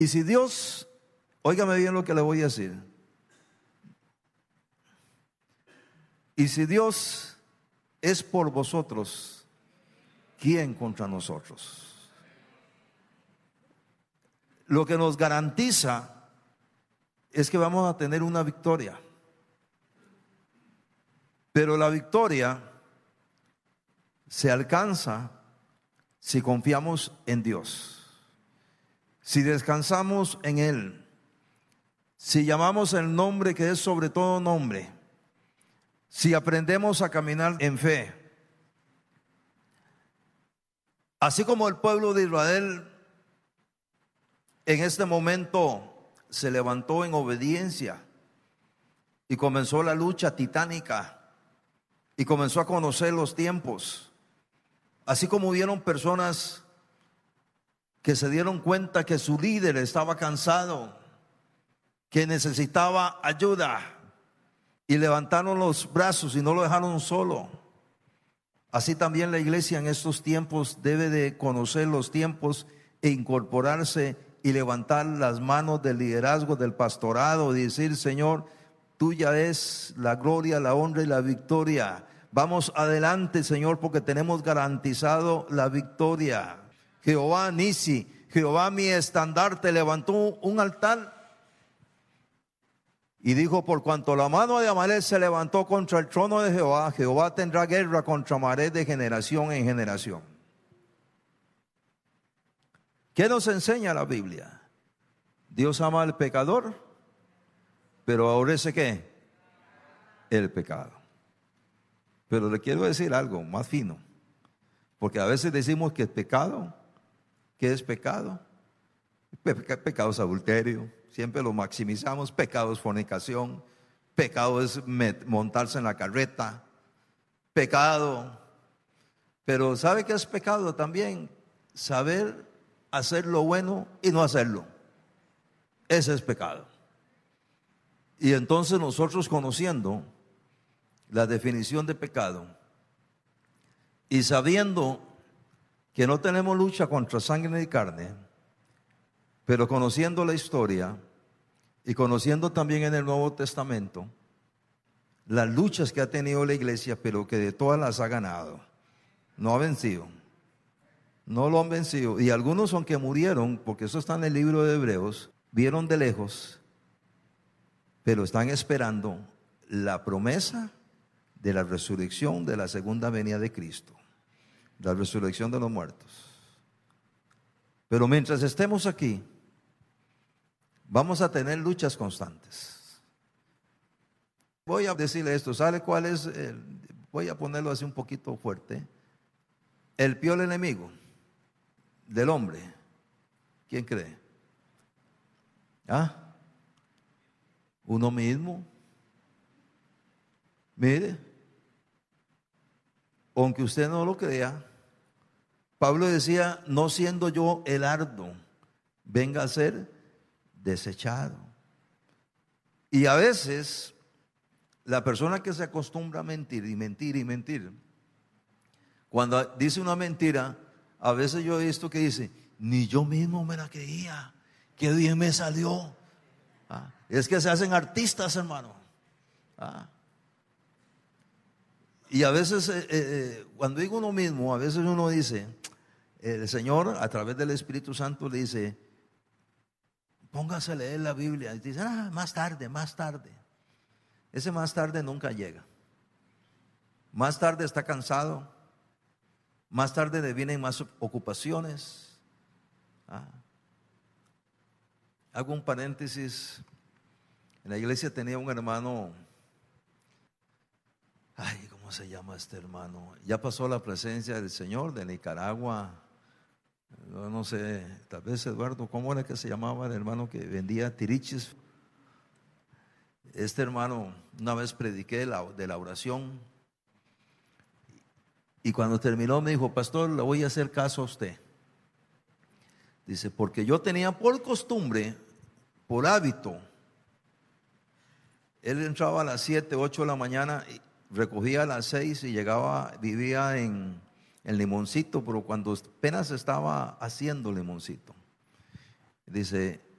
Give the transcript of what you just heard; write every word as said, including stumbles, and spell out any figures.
Y si Dios, óigame bien lo que le voy a decir, y si Dios es por vosotros, ¿quién contra nosotros? Lo que nos garantiza es que vamos a tener una victoria. Pero la victoria se alcanza si confiamos en Dios, si descansamos en Él, si llamamos el nombre que es sobre todo nombre, si aprendemos a caminar en fe. Así como el pueblo de Israel en este momento se levantó en obediencia y comenzó la lucha titánica y comenzó a conocer los tiempos, así como hubieron personas que se dieron cuenta que su líder estaba cansado, que necesitaba ayuda, y levantaron los brazos y no lo dejaron solo. Así también la iglesia en estos tiempos debe de conocer los tiempos e incorporarse y levantar las manos del liderazgo, del pastorado, y decir: Señor, tuya es la gloria, la honra y la victoria. Vamos adelante, Señor, porque tenemos garantizado la victoria. Jehová Nisi, Jehová mi estandarte, levantó un altar y dijo: por cuanto la mano de Amalek se levantó contra el trono de Jehová, Jehová tendrá guerra contra Amalek de generación en generación. ¿Qué nos enseña la Biblia? Dios ama al pecador, pero aborrece ¿qué? El pecado. Pero le quiero decir algo más fino, porque a veces decimos que es pecado. ¿Qué es pecado? Pecado es adulterio, siempre lo maximizamos. Pecado es fornicación, pecado es montarse en la carreta, pecado. Pero ¿sabe qué es pecado también? Saber hacer lo bueno y no hacerlo. Ese es pecado. Y entonces nosotros, conociendo la definición de pecado y sabiendo que no tenemos lucha contra sangre y carne, pero conociendo la historia y conociendo también en el Nuevo Testamento las luchas que ha tenido la iglesia, pero que de todas las ha ganado, no ha vencido, no lo han vencido. Y algunos, aunque murieron, porque eso está en el libro de Hebreos, vieron de lejos, pero están esperando la promesa de la resurrección, de la segunda venida de Cristo, la resurrección de los muertos. Pero mientras estemos aquí, vamos a tener luchas constantes. Voy a decirle esto, ¿sabe cuál es? El, voy a ponerlo así un poquito fuerte. El peor enemigo del hombre, ¿quién cree? ¿Ah? Uno mismo. Mire, aunque usted no lo crea, Pablo decía: no siendo yo el ardo, venga a ser desechado. Y a veces la persona que se acostumbra a mentir y mentir y mentir, cuando dice una mentira, a veces yo he visto que dice: ni yo mismo me la creía, qué bien me salió. ¿Ah? Es que se hacen artistas, hermano. ¿Ah? Y a veces eh, eh, cuando digo uno mismo, a veces uno dice, el Señor a través del Espíritu Santo le dice: póngase a leer la Biblia. Y dice: ah, más tarde, más tarde. Ese más tarde nunca llega. Más tarde está cansado. Más tarde le vienen más ocupaciones. Ah. Hago un paréntesis. En la iglesia tenía un hermano. Ay, ¿cómo se llama este hermano? Ya pasó la presencia del Señor, de Nicaragua. Yo no sé, tal vez Eduardo, ¿cómo era que se llamaba el hermano que vendía tiriches? Este hermano, una vez prediqué la, de la oración, y cuando terminó me dijo: pastor, le voy a hacer caso a usted. Dice: porque yo tenía por costumbre, por hábito, él entraba a las siete, ocho de la mañana, y recogía a las seis y llegaba, vivía en, en Limoncito, pero cuando apenas estaba haciendo Limoncito, dice: